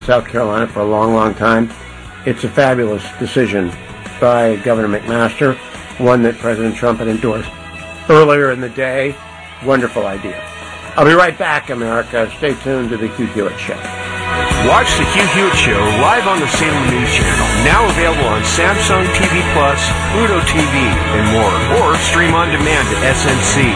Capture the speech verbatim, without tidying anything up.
South Carolina for a long, long time. It's a fabulous decision by Governor McMaster, one that President Trump had endorsed earlier in the day. Wonderful idea. I'll be right back, America. Stay tuned to the Hugh Hewitt Show. Watch the Hugh Hewitt Show live on the Salem News Channel, now available on Samsung T V Plus, Pluto T V, and more, or stream on demand at S N C.